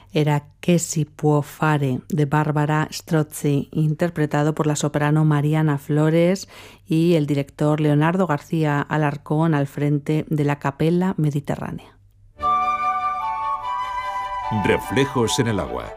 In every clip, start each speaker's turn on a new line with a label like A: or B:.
A: Era Che si può fare de Barbara Strozzi, interpretado por la soprano Mariana Flores y el director Leonardo García Alarcón al frente de la Capella Mediterránea.
B: Reflejos en el agua.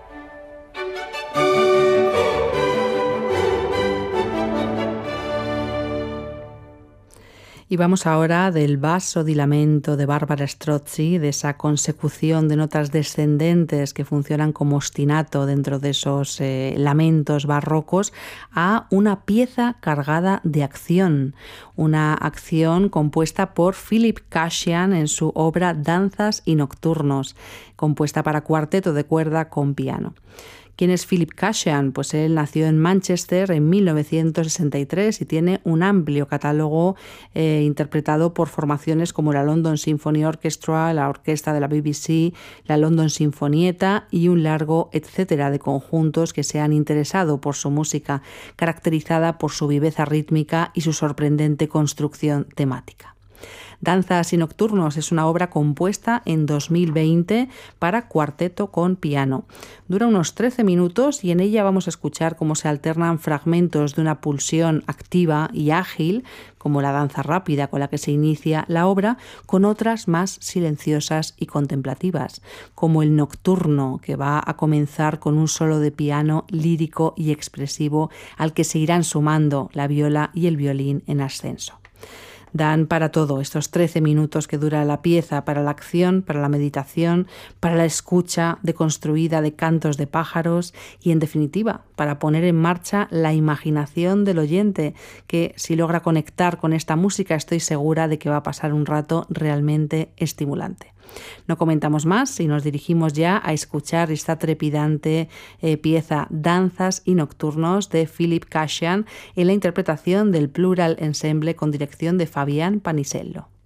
A: Y vamos ahora del Basso di Lamento de Barbara Strozzi, de esa consecución de notas descendentes que funcionan como ostinato dentro de esos lamentos barrocos, a una pieza cargada de acción, una acción compuesta por Philip Kashyan en su obra Danzas y Nocturnos, compuesta para cuarteto de cuerda con piano. ¿Quién es Philip Kashyan? Pues él nació en Manchester en 1963 y tiene un amplio catálogo interpretado por formaciones como la London Symphony Orchestra, la orquesta de la BBC, la London Sinfonietta y un largo etcétera de conjuntos que se han interesado por su música, caracterizada por su viveza rítmica y su sorprendente construcción temática. Danzas y Nocturnos es una obra compuesta en 2020 para cuarteto con piano. Dura unos 13 minutos y en ella vamos a escuchar cómo se alternan fragmentos de una pulsión activa y ágil, como la danza rápida con la que se inicia la obra, con otras más silenciosas y contemplativas, como el nocturno, que va a comenzar con un solo de piano lírico y expresivo al que se irán sumando la viola y el violín en ascenso. Dan para todo estos 13 minutos que dura la pieza, para la acción, para la meditación, para la escucha deconstruida de cantos de pájaros y, en definitiva, para poner en marcha la imaginación del oyente, que si logra conectar con esta música estoy segura de que va a pasar un rato realmente estimulante. No comentamos más y nos dirigimos ya a escuchar esta trepidante pieza Danzas y Nocturnos de Philip Kashyan en la interpretación del Plural Ensemble con dirección de Fabián Panisello.